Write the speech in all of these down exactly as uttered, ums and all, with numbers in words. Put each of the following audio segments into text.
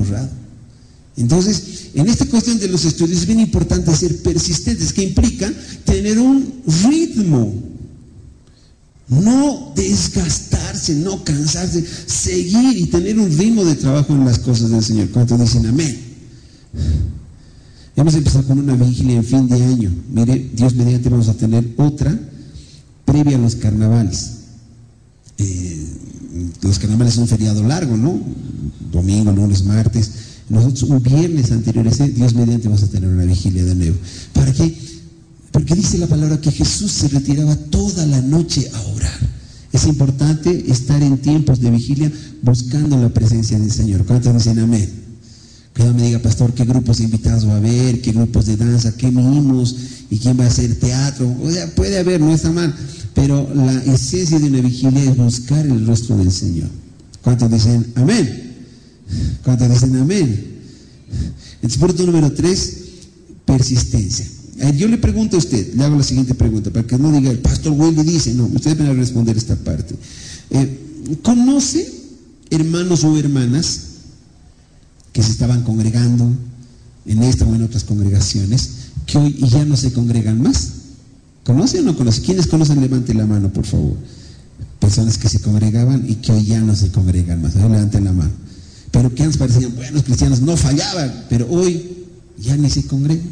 borrado. Entonces, en esta cuestión de los estudios es bien importante ser persistentes, que implica tener un ritmo, no desgastarse, no cansarse, seguir y tener un ritmo de trabajo en las cosas del Señor. ¿Cuántos dicen amén? Hemos empezado con una vigilia en fin de año. Mire, Dios mediante vamos a tener otra previa a los carnavales. Eh, los carnavales son un feriado largo, ¿no? Domingo, lunes, martes. Nosotros un viernes anterior a ese, Dios mediante vamos a tener una vigilia de nuevo. ¿Para qué? Porque dice la palabra que Jesús se retiraba toda la noche a orar. Es importante estar en tiempos de vigilia buscando la presencia del Señor. ¿Cuántos dicen amén? Cuando me diga, pastor, ¿qué grupos de invitados va a haber? ¿Qué grupos de danza? ¿Qué mimos? ¿Y quién va a hacer teatro? O sea, puede haber, no está mal. Pero la esencia de una vigilia es buscar el rostro del Señor. ¿Cuántos dicen amén? ¿Cuántos dicen amén? Entonces, punto número tres, persistencia. Yo le pregunto a usted, le hago la siguiente pregunta, para que no diga, el pastor Willy dice, no, usted me va a responder esta parte. Eh, ¿Conoce hermanos o hermanas que se estaban congregando en esta o en otras congregaciones, que hoy ya no se congregan más? ¿Conoce o no conoce? ¿Quiénes conocen? Levante la mano, por favor. Personas que se congregaban y que hoy ya no se congregan más. Ahora levanten la mano. Pero que antes parecían buenos cristianos, no fallaban, pero hoy ya ni se congregan.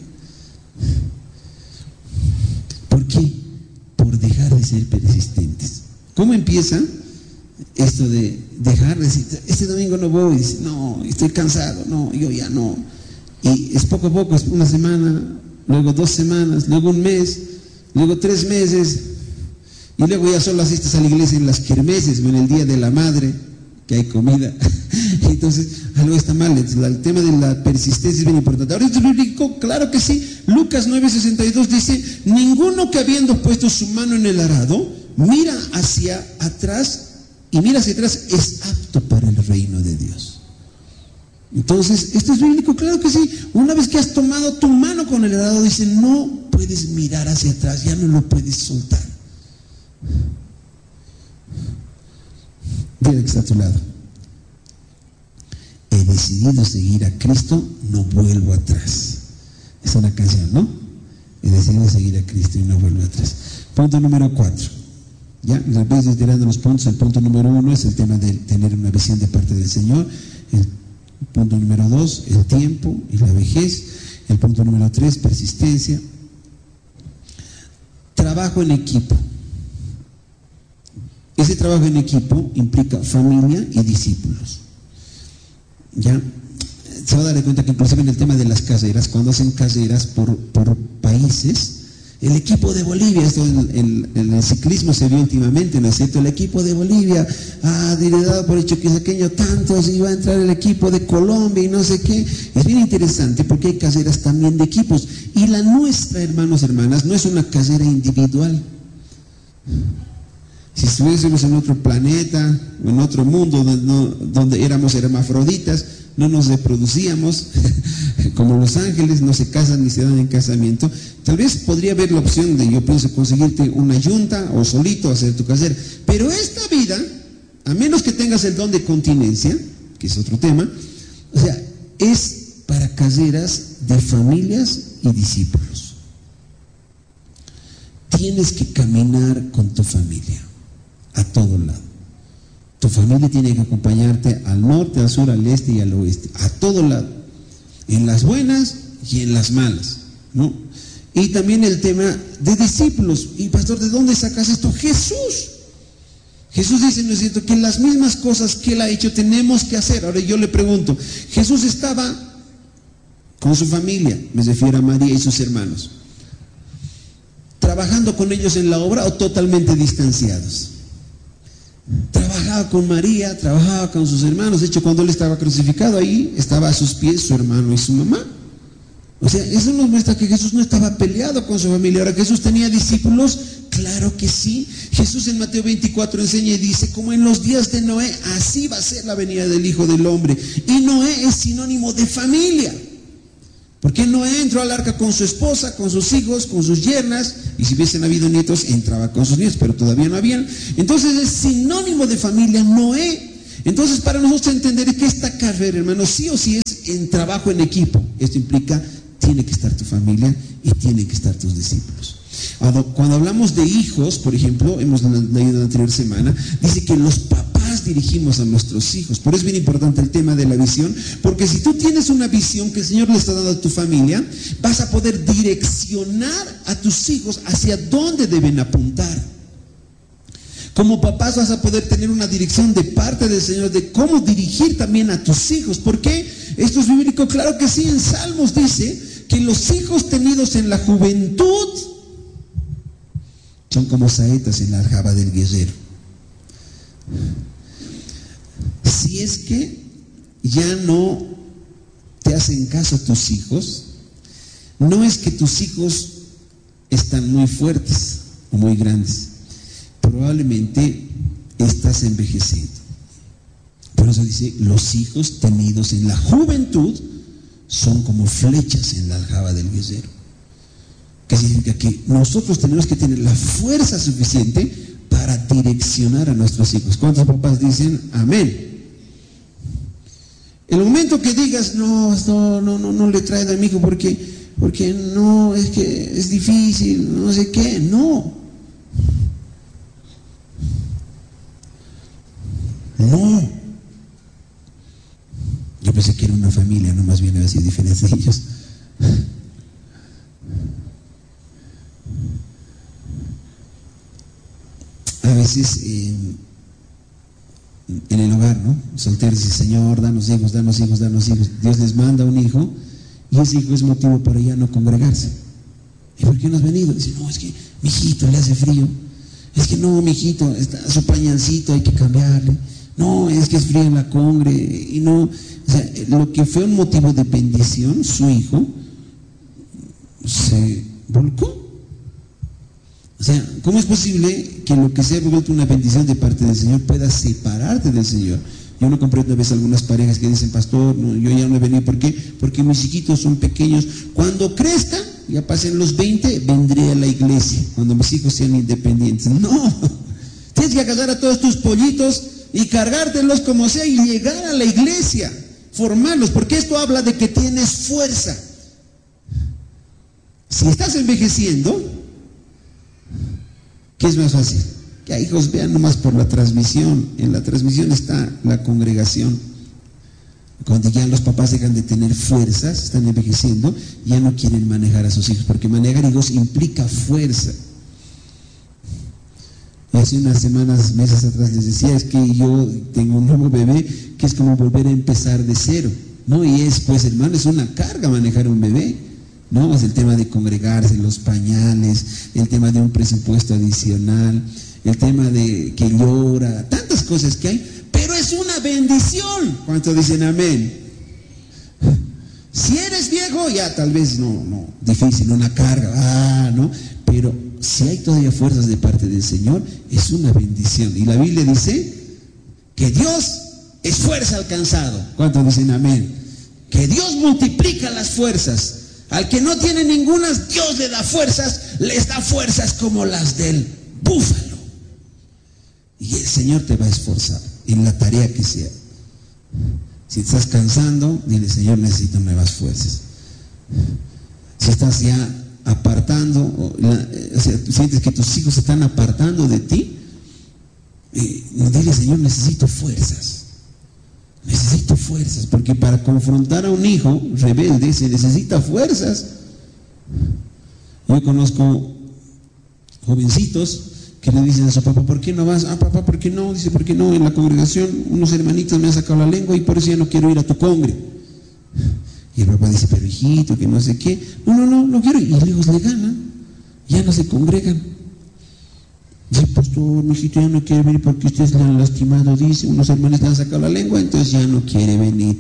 ¿Por qué? Por dejar de ser persistentes. ¿Cómo empieza esto de dejar de decir, este domingo no voy? Dice, no, estoy cansado, no, yo ya no. Y es poco a poco, es una semana, luego dos semanas, luego un mes, luego tres meses, y luego ya solo asistes a la iglesia en las kermeses o en el día de la madre, que hay comida. Entonces, algo está mal. El tema de la persistencia es bien importante. Ahora, ¿es bíblico? Claro que sí. Lucas nueve sesenta y dos dice, ninguno que habiendo puesto su mano en el arado, mira hacia atrás, y mira hacia atrás, es apto para el reino de Dios. Entonces, ¿esto es bíblico? Claro que sí. Una vez que has tomado tu mano con el arado, dice, no puedes mirar hacia atrás, ya no lo puedes soltar. Dile que está a tu lado. He decidido seguir a Cristo, no vuelvo atrás. Es una canción, ¿no? He decidido seguir a Cristo y no vuelvo atrás. Punto número cuatro. Ya, les voy reiterando los puntos. El punto número uno es el tema de tener una visión de parte del Señor. El punto número dos, el tiempo y la vejez. El punto número tres, persistencia. Trabajo en equipo. Ese trabajo en equipo implica familia y discípulos. Ya se va a dar cuenta que inclusive en el tema de las caseras, cuando hacen caseras por, por países, el equipo de Bolivia, esto en, en, en el ciclismo se vio últimamente, ¿no es cierto? El equipo de Bolivia, ah, dado por hecho que es aquello tantos, iba a entrar el equipo de Colombia y no sé qué. Es bien interesante porque hay caseras también de equipos. Y la nuestra, hermanos, hermanas, no es una casera individual. Si estuviésemos en otro planeta o en otro mundo donde, no, donde éramos hermafroditas, no nos reproducíamos como los ángeles, no se casan ni se dan en casamiento, tal vez podría haber la opción de, yo pienso, conseguirte una yunta o solito hacer tu casera. Pero esta vida, a menos que tengas el don de continencia, que es otro tema, o sea, es para caseras de familias y discípulos. Tienes que caminar con tu familia a todo lado. Tu familia tiene que acompañarte al norte, al sur, al este y al oeste, a todo lado, en las buenas y en las malas, ¿no? Y también el tema de discípulos. Y pastor, ¿de dónde sacas esto? Jesús. Jesús dice, ¿no es cierto?, que las mismas cosas que Él ha hecho tenemos que hacer. Ahora yo le pregunto, Jesús estaba con su familia, me refiero a María y sus hermanos, trabajando con ellos en la obra o totalmente distanciados. Trabajaba con María, trabajaba con sus hermanos. De hecho, cuando Él estaba crucificado, ahí estaba a sus pies su hermano y su mamá. O sea, eso nos muestra que Jesús no estaba peleado con su familia. Ahora, ¿Jesús tenía discípulos? Claro que sí. Jesús en Mateo veinticuatro enseña y dice, como en los días de Noé, así va a ser la venida del Hijo del Hombre. Y Noé es sinónimo de familia, porque Noé entró al arca con su esposa, con sus hijos, con sus yernas, y si hubiesen habido nietos, entraba con sus nietos, pero todavía no habían. Entonces es sinónimo de familia Noé. Entonces, para nosotros entender que esta carrera, hermanos, sí o sí es en trabajo en equipo. Esto implica, tiene que estar tu familia y tienen que estar tus discípulos. Cuando hablamos de hijos, por ejemplo, hemos leído la anterior semana, dice que los papás dirigimos a nuestros hijos. Por eso es bien importante el tema de la visión, porque si tú tienes una visión que el Señor le está dando a tu familia, vas a poder direccionar a tus hijos hacia dónde deben apuntar. Como papás vas a poder tener una dirección de parte del Señor de cómo dirigir también a tus hijos. ¿Por qué? Esto es bíblico, claro que sí. En Salmos dice que los hijos tenidos en la juventud son como saetas en la aljaba del guerrero. Si es que ya no te hacen caso tus hijos, no es que tus hijos están muy fuertes o muy grandes, probablemente estás envejeciendo. Por eso dice, los hijos tenidos en la juventud son como flechas en la aljaba del guerrero. Que significa que nosotros tenemos que tener la fuerza suficiente para direccionar a nuestros hijos. ¿Cuántos papás dicen amén? El momento que digas, no, no, no, no, no le traigo a mi hijo porque, porque no, es que es difícil, no sé qué, no. No. Yo pensé que era una familia, no, más bien había sido diferente de ellos. A veces eh, en el hogar, ¿no? Solteros dicen, Señor, danos hijos, danos hijos, danos hijos. Dios les manda un hijo y ese hijo es motivo para ya no congregarse. ¿Y por qué no has venido? Dice, no, es que mi hijito le hace frío. Es que no, mi hijito, está su pañalcito, hay que cambiarle. No, es que es frío en la congre. Y no, o sea, lo que fue un motivo de bendición, su hijo se volcó. O sea, ¿cómo es posible que lo que se ha vuelto una bendición de parte del Señor pueda separarte del Señor? Yo no comprendo a veces algunas parejas que dicen, pastor, no, yo ya no he venido. ¿Por qué? Porque mis chiquitos son pequeños. Cuando crezcan, ya pasen los veinte, vendré a la iglesia, cuando mis hijos sean independientes. No, tienes que agarrar a todos tus pollitos y cargártelos como sea y llegar a la iglesia, formarlos, porque esto habla de que tienes fuerza. Si estás envejeciendo, ¿qué es más fácil? Que a hijos vean nomás por la transmisión. En la transmisión está la congregación. Cuando ya los papás dejan de tener fuerzas, están envejeciendo, ya no quieren manejar a sus hijos, porque manejar hijos implica fuerza. Y hace unas semanas, meses atrás les decía, es que yo tengo un nuevo bebé que es como volver a empezar de cero, ¿no? Y es, pues hermano, es una carga manejar un bebé, ¿no? Es el tema de congregarse, los pañales, el tema de un presupuesto adicional, el tema de que llora, tantas cosas que hay, pero es una bendición. ¿Cuántos dicen amén? Si eres viejo, ya tal vez no, no, difícil, una carga, ah, ¿no? Pero si hay todavía fuerzas de parte del Señor, es una bendición. Y la Biblia dice que Dios es fuerza alcanzado. ¿Cuántos dicen amén? Que Dios multiplica las fuerzas. Al que no tiene ninguna, Dios le da fuerzas, les da fuerzas como las del búfalo. Y el Señor te va a esforzar en la tarea que sea. Si estás cansando, dile, Señor, necesito nuevas fuerzas. Si estás ya apartando, o, la, o sea, sientes que tus hijos se están apartando de ti, eh, dile, Señor, necesito fuerzas. Necesito fuerzas, porque para confrontar a un hijo rebelde se necesita fuerzas. Yo conozco jovencitos que le dicen a su papá, ¿por qué no vas? Ah, papá, ¿por qué no? Dice, ¿por qué no? En la congregación unos hermanitos me han sacado la lengua y por eso ya no quiero ir a tu congre. Y el papá dice, pero hijito, que no sé qué. No, no, no, no quiero. Y los hijos le ganan, ya no se congregan. Dice, pastor, mi hijito ya no quiere venir porque ustedes le han lastimado, dice, unos hermanos le han sacado la lengua, entonces ya no quiere venir.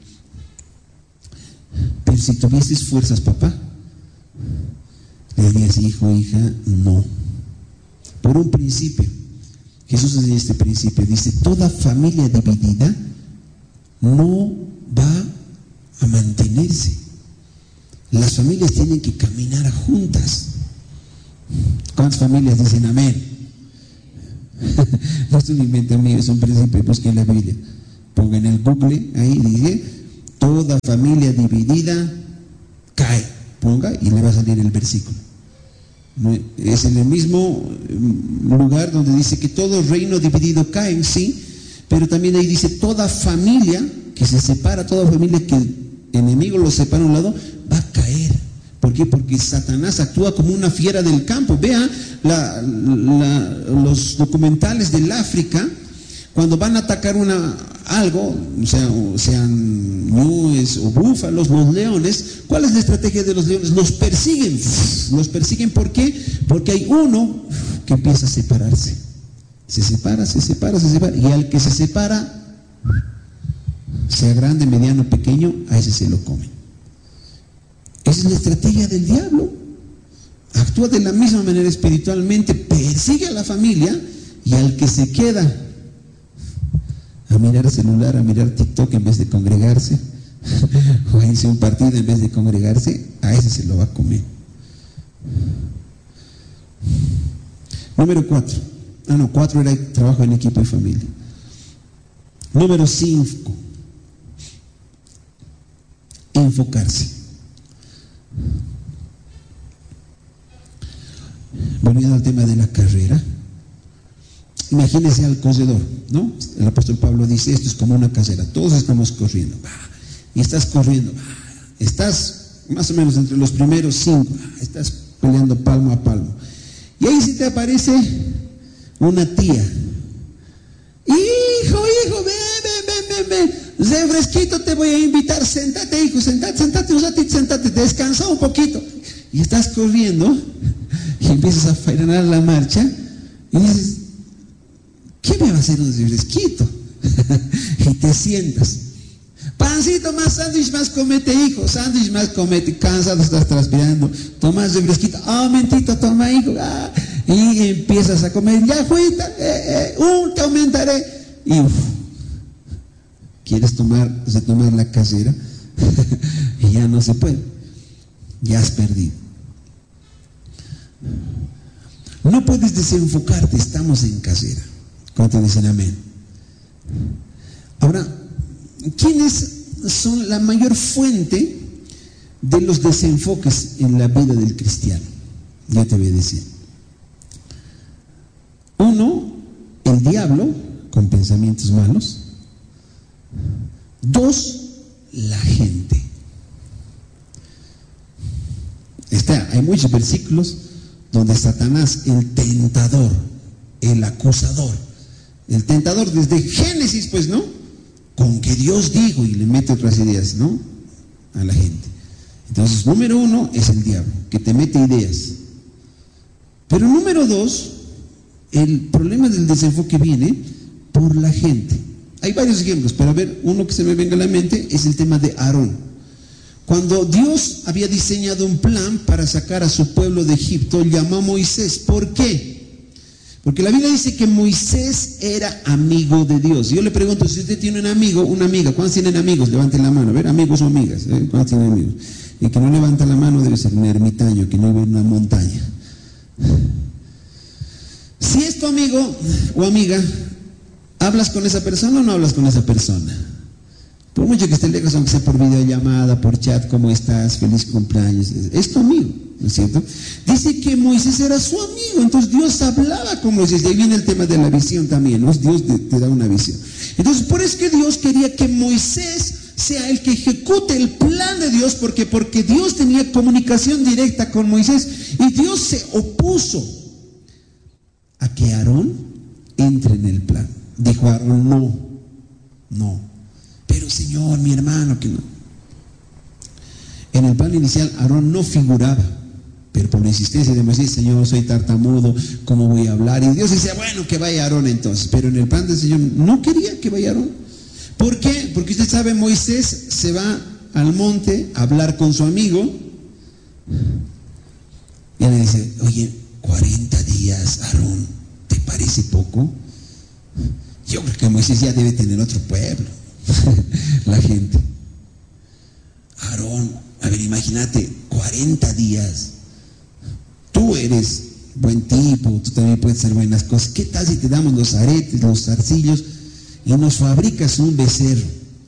Pero si tuvieses fuerzas, papá, le dirías, hijo, hija, no. Por un principio, Jesús enseña este principio, dice, toda familia dividida no va a mantenerse. Las familias tienen que caminar juntas. ¿Cuántas familias dicen amén? No es un invento mío, es un principio. Busquen la Biblia, pongan en el Google, ahí dice, toda familia dividida cae, ponga y le va a salir el versículo. Es en el mismo lugar donde dice que todo reino dividido cae, sí, pero también ahí dice toda familia que se separa, toda familia que el enemigo lo separa a un lado, va a caer. ¿Por qué? Porque Satanás actúa como una fiera del campo. Vean la, la, los documentales del África, cuando van a atacar una, algo, o sea, o sean ñues o búfalos, los leones, ¿cuál es la estrategia de los leones? Los persiguen, los persiguen, ¿por qué? Porque hay uno que empieza a separarse, se separa, se separa, se separa, y al que se separa, sea grande, mediano, pequeño, a ese se lo comen. Esa es la estrategia del diablo. Actúa de la misma manera espiritualmente, persigue a la familia, y al que se queda a mirar el celular, a mirar TikTok en vez de congregarse, o a irse a un partido en vez de congregarse, a ese se lo va a comer. Número cuatro. Ah, no, cuatro era trabajo en equipo y familia. Número cinco. Enfocarse. Volviendo al tema de la carrera, imagínense al corredor, ¿no? El apóstol Pablo dice, esto es como una carrera, todos estamos corriendo, y estás corriendo, estás más o menos entre los primeros cinco, estás peleando palmo a palmo, y ahí sí te aparece una tía, hijo, hijo, ven, ven, ven, ven, ven, refresquito te voy a invitar, sentate, hijo, sentate, sentate un ratito, sentate, descansa un poquito, y estás corriendo, y empiezas a frenar la marcha, y dices, ¿qué me va a hacer un refresquito? Y te sientas. Pancito más, sándwich más, comete, hijo. Sándwich más, comete. Cansado, estás transpirando. Tomas refresquito. Ah, oh, mentito, toma, hijo. Ah, y empiezas a comer. Ya, juita. Eh, eh, un, te aumentaré. Y uf, quieres tomar, retomar la casera. Y ya no se puede. Ya has perdido. No puedes desenfocarte. Estamos en casera. ¿Cuántos dicen amén? Ahora, ¿quiénes son la mayor fuente de los desenfoques en la vida del cristiano? Ya te voy a decir. Uno, el diablo, con pensamientos malos. Dos, la gente. Está, hay muchos versículos donde Satanás, el tentador, el acusador, el tentador desde Génesis, pues, ¿no? Con que Dios dijo, y le mete otras ideas, ¿no? A la gente. Entonces, número uno es el diablo, que te mete ideas. Pero número dos, el problema del desenfoque viene por la gente. Hay varios ejemplos, pero a ver, uno que se me venga a la mente es el tema de Aarón. Cuando Dios había diseñado un plan para sacar a su pueblo de Egipto, llamó a Moisés. ¿Por qué? Porque la Biblia dice que Moisés era amigo de Dios. Yo le pregunto, si usted tiene un amigo, una amiga, ¿cuántos tienen amigos? Levanten la mano, a ver, amigos o amigas, ¿eh? ¿Cuántos tienen amigos? Y que no levanta la mano debe ser un ermitaño, que no vive en una montaña. Si es tu amigo o amiga, ¿hablas con esa persona o no hablas con esa persona? Por mucho que esté lejos, aunque sea por videollamada, por chat, ¿cómo estás? Feliz cumpleaños. Es tu amigo, ¿no es cierto? Dice que Moisés era su amigo, entonces Dios hablaba con Moisés. De ahí viene el tema de la visión también, ¿no? Dios te, te da una visión. Entonces, por eso es que Dios quería que Moisés sea el que ejecute el plan de Dios, porque, porque Dios tenía comunicación directa con Moisés, y Dios se opuso a que Aarón entre en el plan. Dijo Aarón, no, no. Pero Señor, mi hermano, que no. En el plan inicial Aarón no figuraba, pero por la insistencia de Moisés, Señor, soy tartamudo, ¿cómo voy a hablar? Y Dios decía, bueno, que vaya Aarón entonces. Pero en el plan del Señor no quería que vaya Aarón. ¿Por qué? Porque usted sabe, Moisés se va al monte a hablar con su amigo y él le dice, oye, cuarenta días, Aarón, ¿te parece poco? Yo creo que Moisés ya debe tener otro pueblo. La gente. Aarón, a ver, imagínate, cuarenta días. Tú eres buen tipo, tú también puedes hacer buenas cosas. ¿Qué tal si te damos los aretes, los zarcillos y nos fabricas un becerro?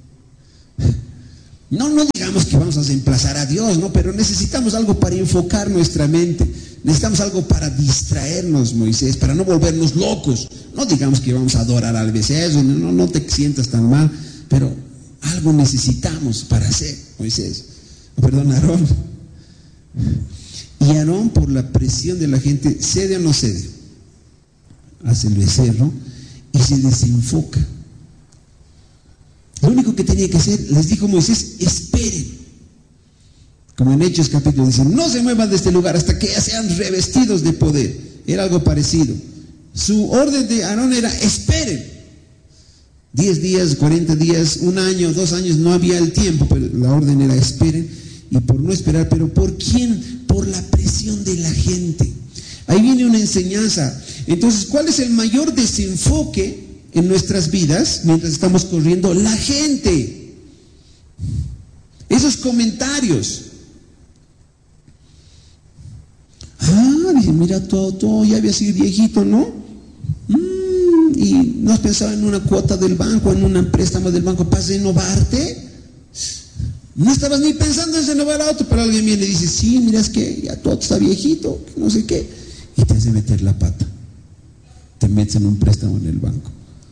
No, no digamos que vamos a reemplazar a Dios, no, pero necesitamos algo para enfocar nuestra mente. Necesitamos algo para distraernos, Moisés, para no volvernos locos. No digamos que vamos a adorar al becerro, no, no, no te sientas tan mal, pero algo necesitamos para hacer, Moisés. Oh, perdón, Aarón. Y Aarón, por la presión de la gente, ¿cede o no cede? Hace el becerro y se desenfoca. Lo único que tenía que hacer, les dijo Moisés, esperen. Como en Hechos capítulo dice, no se muevan de este lugar hasta que ya sean revestidos de poder. Era algo parecido. Su orden de Aarón era, esperen. Diez días, cuarenta días, un año, dos años, no había el tiempo, pero la orden era esperen. Y por no esperar, ¿pero por quién? Por la presión de la gente. Ahí viene una enseñanza. Entonces, ¿cuál es el mayor desenfoque en nuestras vidas mientras estamos corriendo? La gente. Esos comentarios. Ah, dije, mira, todo, todo ya había sido viejito, ¿no? Mm, y no has pensado en una cuota del banco, en un préstamo del banco para renovarte. No estabas ni pensando en renovar auto, pero alguien viene y dice, sí, mira, es que ya todo está viejito, no sé qué, y te hace meter la pata. Te metes en un préstamo en el banco.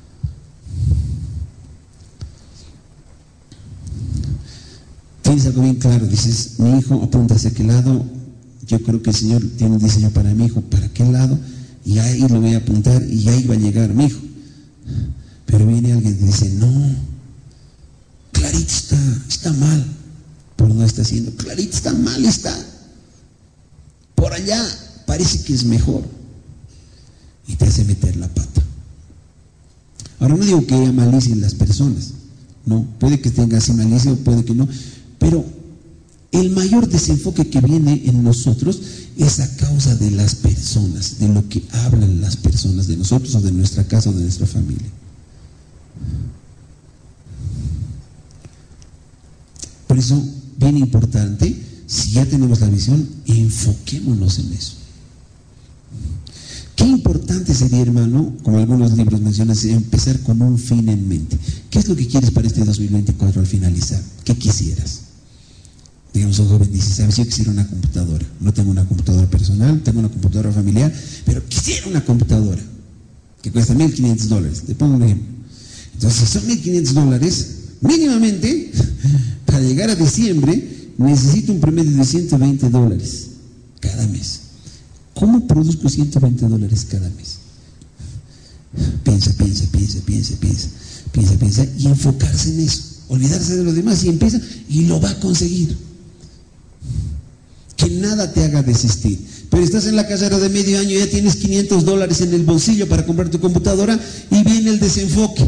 Tienes algo bien claro, dices, mi hijo apunta hacia qué lado. Yo creo que el Señor tiene un diseño para mi hijo, ¿para qué lado? Y ahí lo voy a apuntar y ahí va a llegar mi hijo. Pero viene alguien y dice, no, clarito está, está mal, por no está haciendo, clarito está mal, está. Por allá parece que es mejor. Y te hace meter la pata. Ahora no digo que haya malicia en las personas, no, puede que tenga así malicia o puede que no, pero el mayor desenfoque que viene en nosotros es a causa de las personas, de lo que hablan las personas de nosotros o de nuestra casa o de nuestra familia. Por eso, bien importante, si ya tenemos la visión, enfoquémonos en eso. Qué importante sería, hermano, como algunos libros mencionan, empezar con un fin en mente. ¿Qué es lo que quieres para este dos mil veinticuatro al finalizar? ¿Qué quisieras? Digamos, un joven dice, ¿sabes? Yo quisiera una computadora. No tengo una computadora personal, tengo una computadora familiar, pero quisiera una computadora que cuesta mil quinientos dólares. Te pongo un ejemplo. Entonces, si son mil quinientos dólares, mínimamente, para llegar a diciembre, necesito un promedio de ciento veinte dólares cada mes. ¿Cómo produzco ciento veinte dólares cada mes? Piensa, piensa, piensa, piensa, piensa, piensa, piensa, y enfocarse en eso. Olvidarse de lo demás y empieza, y lo va a conseguir. Que nada te haga desistir. Pero estás en la carrera de medio año, ya tienes quinientos dólares en el bolsillo para comprar tu computadora y viene el desenfoque.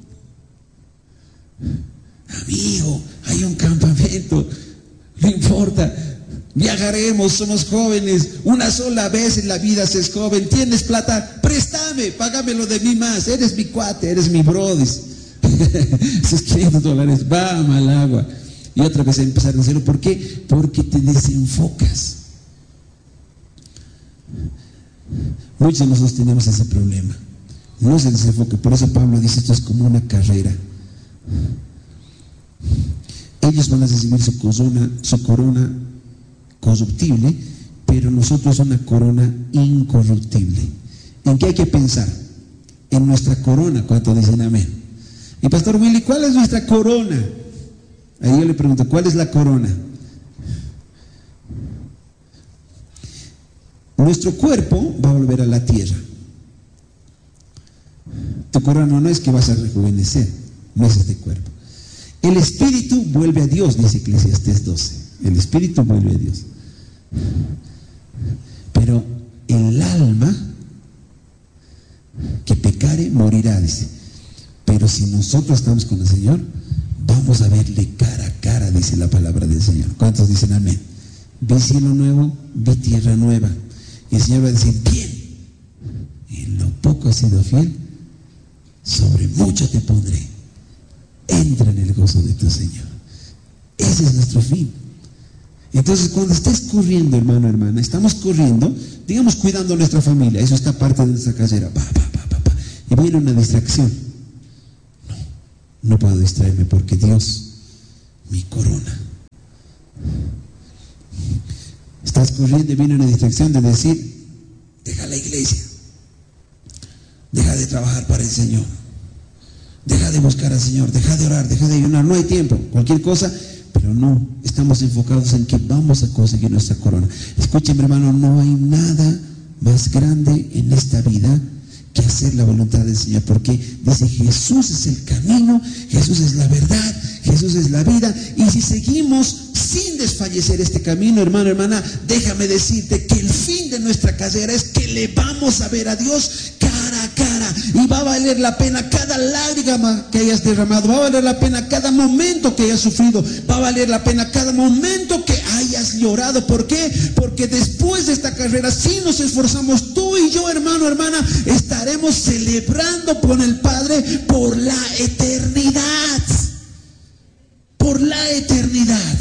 Amigo, hay un campamento, no importa, viajaremos, somos jóvenes, una sola vez en la vida se es joven, tienes plata, préstame, págamelo de mí más, eres mi cuate, eres mi brother. Esos quinientos dólares, vamos al agua. Y otra vez a empezar de cero. ¿Por qué? Porque te desenfocas. Muchos de nosotros tenemos ese problema. No se desenfoque. Por eso Pablo dice, esto es como una carrera. Ellos van a recibir su corona, su corona corruptible, pero nosotros una corona incorruptible. ¿En qué hay que pensar? En nuestra corona. ¿Cuánto dicen amén? Y Pastor Willy, ¿cuál es nuestra corona? Ahí yo le pregunto, ¿cuál es la corona? Nuestro cuerpo va a volver a la tierra. Tu corona no es que vas a rejuvenecer, no es este cuerpo. El espíritu vuelve a Dios, dice Eclesiastés doce. El espíritu vuelve a Dios. Pero el alma que pecare morirá, dice. Pero si nosotros estamos con el Señor, vamos a verle cara a cara, dice la palabra del Señor. ¿Cuántos dicen amén? Vi cielo nuevo, vi tierra nueva. Y el Señor va a decir, bien, en lo poco has sido fiel, sobre mucho te pondré. Entra en el gozo de tu Señor. Ese es nuestro fin. Entonces, cuando estés corriendo, hermano, hermana, estamos corriendo, digamos, cuidando a nuestra familia, eso está parte de nuestra carrera, pa, pa, pa, pa, pa, y viene una distracción. No, no puedo distraerme porque Dios, mi corona. Estás corriendo y viene una distracción de decir, deja la iglesia, deja de trabajar para el Señor, deja de buscar al Señor, deja de orar, deja de ayunar, no hay tiempo, cualquier cosa. Pero no, estamos enfocados en que vamos a conseguir nuestra corona. Escúcheme, hermano, no hay nada más grande en esta vida que hacer la voluntad del Señor, porque dice, Jesús es el camino, Jesús es la verdad, Jesús es la vida, y si seguimos sin desfallecer este camino, hermano, hermana, déjame decirte que el fin de nuestra carrera es que le vamos a ver a Dios cara a cara, y va a valer la pena cada lágrima que hayas derramado, va a valer la pena cada momento que hayas sufrido, va a valer la pena cada momento que hayas llorado. ¿Por qué? Porque después de esta carrera, si nos esforzamos, tú y yo, hermano, hermana, estaremos celebrando con el Padre por la eternidad, por la eternidad.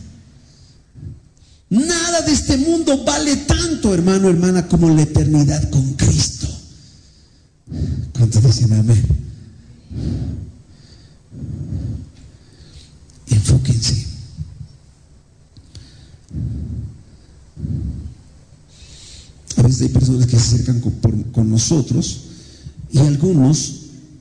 Nada de este mundo vale tanto, hermano, hermana, como la eternidad con Cristo. ¿Cuántos dicen amén? Enfóquense. A veces hay personas que se acercan con, por, con nosotros y algunos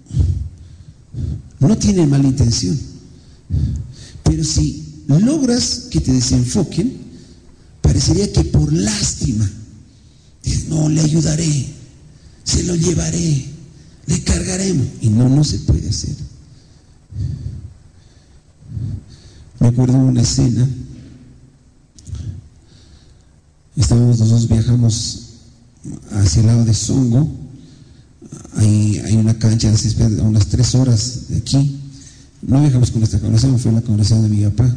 no tienen mala intención, pero si logras que te desenfoquen, parecería que por lástima dices, no, le ayudaré, se lo llevaré, le cargaremos, y no, no se puede hacer. Me acuerdo de una escena, estábamos los dos, viajamos hacia el lado de Songo, hay, hay una cancha de césped a unas tres horas de aquí. No viajamos con nuestra congregación, fue la congregación de mi papá,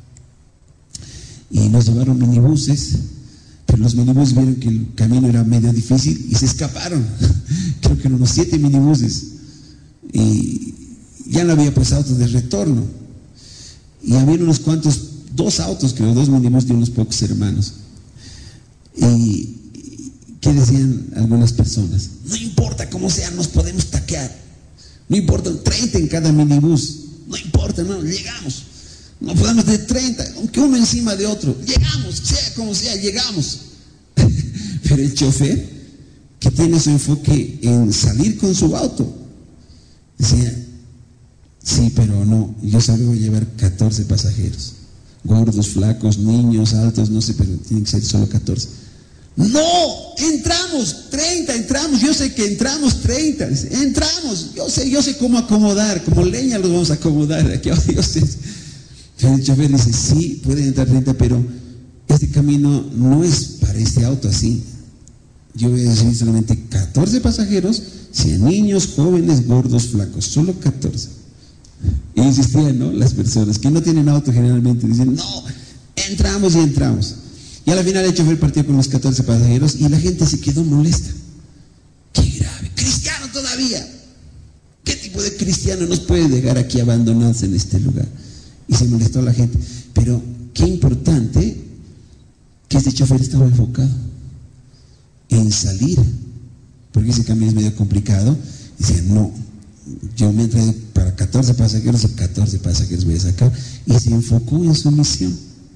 y nos llevaron minibuses, pero los minibuses vieron que el camino era medio difícil y se escaparon. Creo que eran unos siete minibuses, y ya no había pues autos de retorno, y había unos cuantos, dos autos, creo, dos minibuses de unos pocos hermanos. Y ¿qué decían algunas personas? No importa cómo sea, nos podemos taquear, no importa, treinta en cada minibús, no importa, no, llegamos. No podemos de treinta, aunque uno encima de otro, llegamos, sea como sea, llegamos. Pero el chofer, que tiene su enfoque en salir con su auto, decía, sí, pero no, yo salgo a llevar catorce pasajeros, gordos, flacos, niños, altos, no sé, pero tienen que ser solo catorce. No, entramos, treinta, entramos, yo sé que entramos treinta, entramos, yo sé, yo sé cómo acomodar, como leña los vamos a acomodar aquí, oh, yo sé. El chofer dice, sí, pueden entrar treinta, pero este camino no es para este auto así. Yo voy a decir solamente catorce pasajeros, cien niños, jóvenes, gordos, flacos, solo catorce. Y insistían, ¿no? Las personas que no tienen auto generalmente dicen, no, entramos y entramos. Y a la final el chofer partió con los catorce pasajeros y la gente se quedó molesta. ¡Qué grave! ¡Cristiano todavía! ¿Qué tipo de cristiano nos puede dejar aquí abandonados en este lugar? Y se molestó a la gente. Pero qué importante que este chofer estaba enfocado en salir, porque ese camino es medio complicado. Dice, no, yo me entré para catorce pasajeros, o catorce pasajeros voy a sacar, y se enfocó en su misión.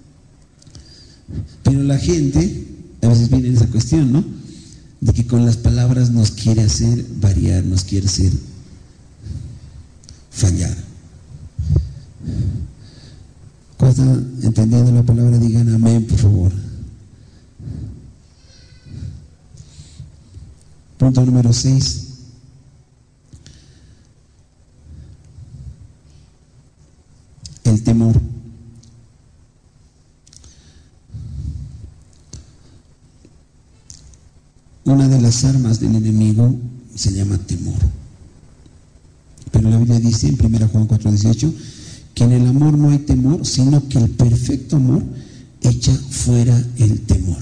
Pero la gente a veces viene en esa cuestión, ¿no? De que con las palabras nos quiere hacer variar, nos quiere hacer fallar. ¿Cuál está entendiendo la palabra? Digan amén, por favor. Punto número seis. El temor. Una de las armas del enemigo se llama temor. Pero la Biblia dice en primera Juan cuatro dieciocho que en el amor no hay temor, sino que el perfecto amor echa fuera el temor.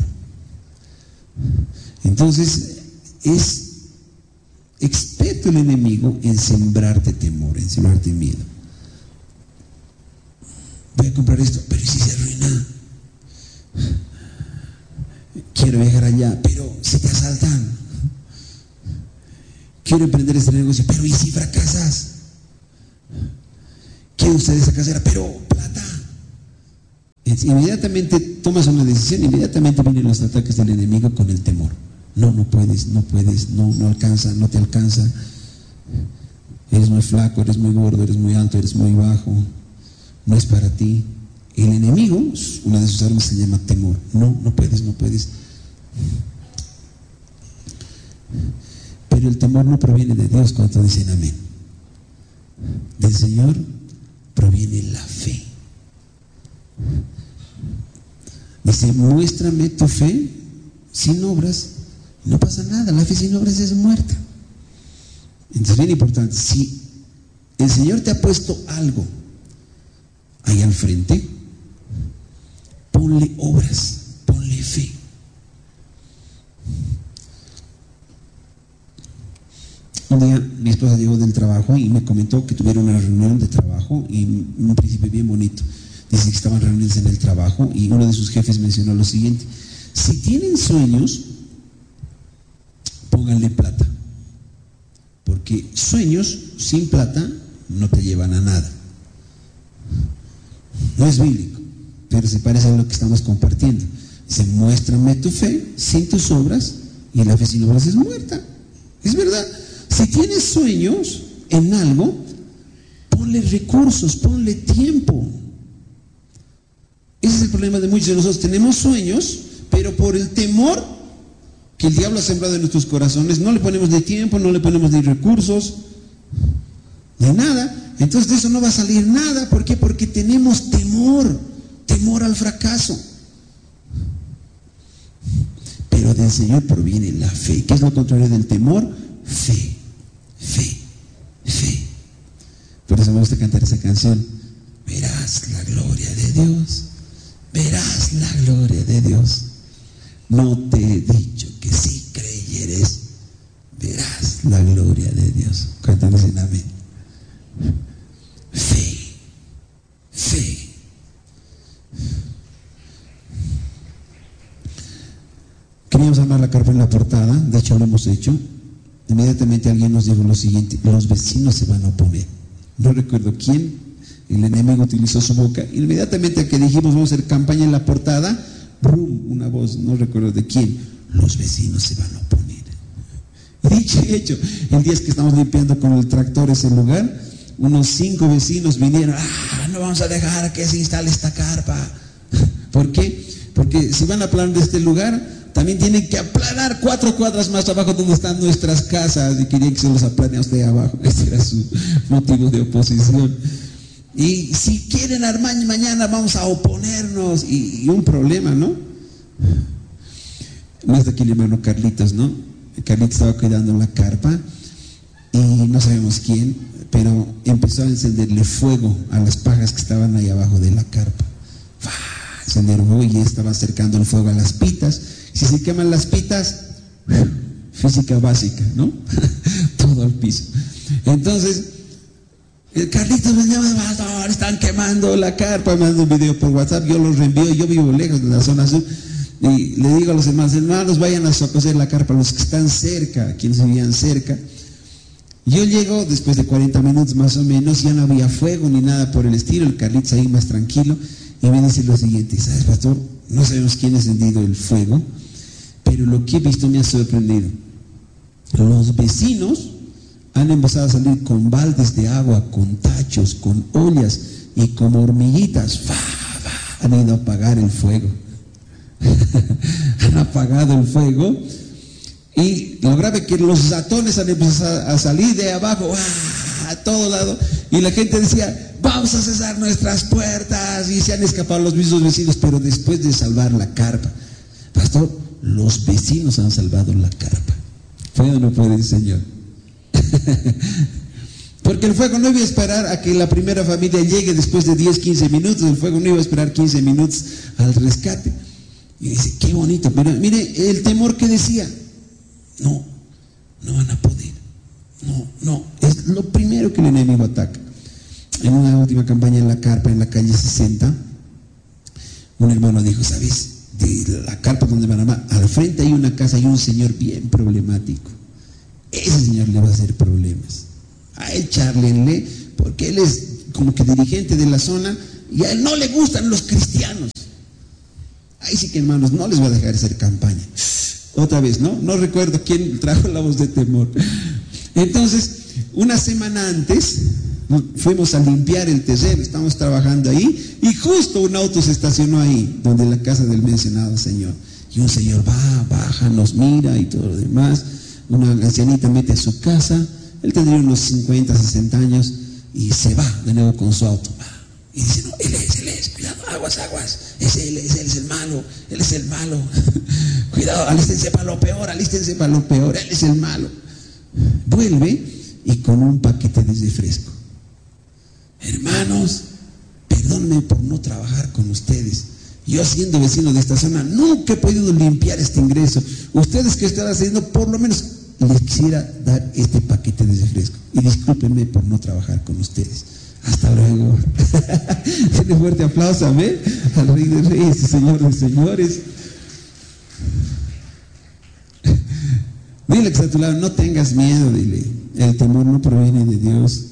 Entonces, es experto el enemigo en sembrarte temor, en sembrarte miedo. Voy a comprar esto, pero ¿y si se arruina? quiero emprender este negocio, pero ¿y si fracasas? ¿Quiere usted esa casera? Pero plata. Inmediatamente tomas una decisión, inmediatamente vienen los ataques del enemigo con el temor. No, no puedes, no puedes, no, no alcanza, no te alcanza. Eres muy flaco, eres muy gordo, eres muy alto, eres muy bajo. No es para ti. El enemigo, una de sus armas se llama temor. No, no puedes, no puedes. Pero el temor no proviene de Dios. Cuando dicen amén. Del Señor proviene la fe. Dice, muéstrame tu fe sin obras, no pasa nada. La fe sin obras es muerta. Entonces, bien importante, si el Señor te ha puesto algo ahí al frente, ponle obras, ponle fe. Un día mi esposa llegó del trabajo y me comentó que tuvieron una reunión de trabajo, y un principio bien bonito. Dice que estaban reunidos en el trabajo y uno de sus jefes mencionó lo siguiente: si tienen sueños, pónganle plata, porque sueños sin plata no te llevan a nada. No es bíblico, pero se parece a lo que estamos compartiendo. Dice, muéstrame tu fe sin tus obras, y la fe sin obras es muerta. Es verdad. Si tienes sueños en algo, ponle recursos, ponle tiempo. Ese es el problema de muchos de nosotros. Tenemos sueños, pero por el temor que el diablo ha sembrado en nuestros corazones, no le ponemos ni tiempo, no le ponemos ni recursos, ni nada. Entonces de eso no va a salir nada. ¿Por qué? Porque tenemos temor, temor al fracaso. Pero del Señor proviene la fe. ¿Qué es lo contrario del temor? Fe, fe, fe. Por eso me gusta cantar esa canción. Verás la gloria de Dios, verás la gloria de Dios. No te he dicho que si creyeres, verás la gloria de Dios. Cuéntanos en amén. Fe, fe. Queríamos armar la carpa en la portada, de hecho lo hemos hecho. Inmediatamente alguien nos dijo lo siguiente: los vecinos se van a oponer. No recuerdo quién, el enemigo utilizó su boca. Inmediatamente que dijimos vamos a hacer campaña en la portada, ¡brum! Una voz, no recuerdo de quién: los vecinos se van a oponer. Dicho y hecho, el día que estamos limpiando con el tractor ese lugar, unos cinco vecinos vinieron. ¡Ah, no vamos a dejar que se instale esta carpa! ¿Por qué? Porque si van a aplanar de este lugar, también tienen que aplanar cuatro cuadras más abajo donde están nuestras casas, y querían que se los aplane a usted abajo. Ese era su motivo de oposición. Y si quieren armar mañana, vamos a oponernos. Y, y un problema, ¿no? No es de aquí el hermano Carlitos, ¿no? Carlitos estaba cuidando la carpa y no sabemos quién, pero empezó a encenderle fuego a las pajas que estaban ahí abajo de la carpa. Encender fuego, y estaba acercando el fuego a las pitas. Si se queman las pitas, física básica, ¿no? Todo al piso. Entonces, el Carlitos me llama, pastor, están quemando la carpa, me manda un video por WhatsApp, yo los reenvío, yo vivo lejos de la zona sur, y le digo a los hermanos, hermanos, vayan a sococer la carpa, los que están cerca, quienes vivían cerca. Yo llego después de cuarenta minutos más o menos, ya no había fuego ni nada por el estilo, el Carlitos ahí más tranquilo, y me dice lo siguiente: ¿sabes, pastor? No sabemos quién ha encendido el fuego, pero lo que he visto me ha sorprendido. Los vecinos han empezado a salir con baldes de agua, con tachos, con ollas y con hormiguitas. ¡Fa, fa! Han ido a apagar el fuego. Han apagado el fuego. Y lo grave es que los ratones han empezado a salir de abajo, ¡ah! A todo lado. Y la gente decía, vamos a cesar nuestras puertas. Y se han escapado los mismos vecinos, pero después de salvar la carpa. Pastor, los vecinos han salvado la carpa. ¿Puede o no puede el Señor? Porque el fuego no iba a esperar a que la primera familia llegue después de diez, quince minutos. El fuego no iba a esperar quince minutos al rescate. Y dice, qué bonito. Pero mire el temor que decía: no, no van a poder. No, no. Es lo primero que el enemigo ataca. En una última campaña en la carpa, en la calle sesenta, un hermano dijo, ¿sabes? De la carpa donde van a armar, al frente hay una casa y un señor bien problemático. ese señor le va a hacer problemas. A él charlenle, porque él es como que dirigente de la zona y a él no le gustan los cristianos. Ahí sí que, hermanos, no les voy a dejar hacer campaña. Otra vez, ¿no? No recuerdo quién trajo la voz de temor. Entonces, una semana antes fuimos a limpiar el terreno, estamos trabajando ahí y justo un auto se estacionó ahí, donde la casa del mencionado señor. Y un señor va, baja, nos mira y todo lo demás. Una ancianita mete a su casa, él tendría unos cincuenta, sesenta años y se va de nuevo con su auto. Y dice, no, él es, él es, cuidado, aguas, aguas, es él, es él, es el malo, él es el malo. Cuidado, alístense para lo peor, alístense para lo peor, él es el malo. Vuelve y con un paquete de refresco. Hermanos, perdónenme por no trabajar con ustedes. Yo, siendo vecino de esta zona, nunca he podido limpiar este ingreso. Ustedes que están haciendo, por lo menos les quisiera dar este paquete de refresco. Y discúlpenme por no trabajar con ustedes. Hasta luego. Tiene fuerte aplauso, amén, al Rey de Reyes y Señor de Señores. Dile que está a tu lado, no tengas miedo, dile. El temor no proviene de Dios.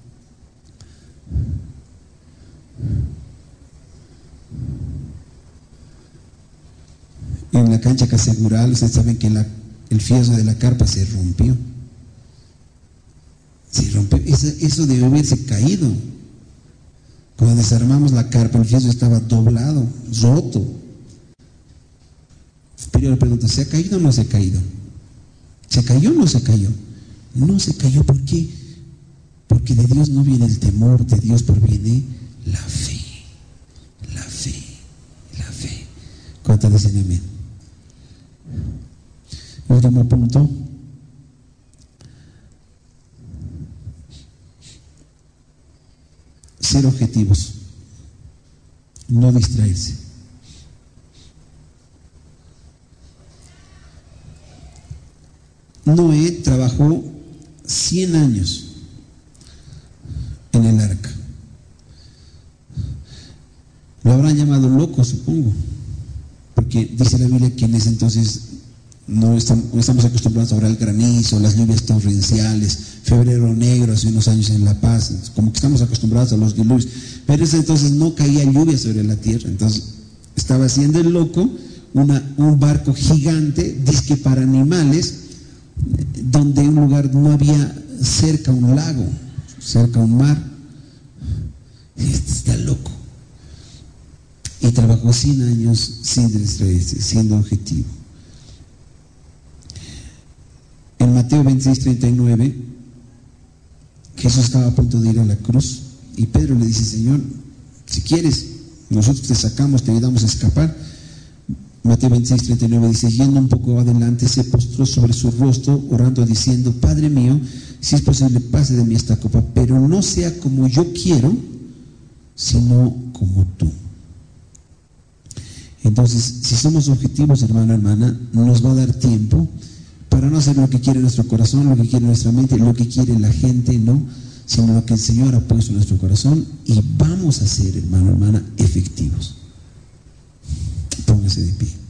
En la cancha casegural, ustedes saben que la, el fierro de la carpa se rompió. Se rompió. Eso, eso debe haberse caído. Cuando desarmamos la carpa, el fierro estaba doblado, roto. Pero yo le pregunto, ¿se ha caído o no se ha caído? ¿Se cayó o no se cayó? No se cayó. ¿Por qué? Porque de Dios no viene el temor, de Dios proviene la fe. La fe, la fe. ¿Cuántos dicen amén? Último punto. Ser objetivos, no distraerse. Noé trabajó cien años en el arca. Lo habrán llamado loco, supongo, porque dice la Biblia que en ese entonces no estamos, no estamos acostumbrados ahora al granizo, las lluvias torrenciales, febrero negro hace unos años en La Paz, como que estamos acostumbrados a los diluvios, pero en ese entonces no caía lluvia sobre la tierra. Entonces estaba haciendo el loco una, un barco gigante, disque para animales, donde en un lugar no había cerca un lago, cerca un mar. Este está loco. Y trabajó cien años sin distraerse, siendo objetivo. En Mateo veintiséis, treinta y nueve, Jesús estaba a punto de ir a la cruz y Pedro le dice, Señor, si quieres, nosotros te sacamos, te ayudamos a escapar. Mateo veintiséis, treinta y nueve dice, yendo un poco adelante, se postró sobre su rostro, orando, diciendo, Padre mío, si es posible, pase de mí esta copa, pero no sea como yo quiero, sino como tú. Entonces, si somos objetivos, hermano, hermana, nos va a dar tiempo para no hacer lo que quiere nuestro corazón, lo que quiere nuestra mente, lo que quiere la gente, no, sino lo que el Señor ha puesto en nuestro corazón, y vamos a ser, hermano, hermana, efectivos. Póngase de pie.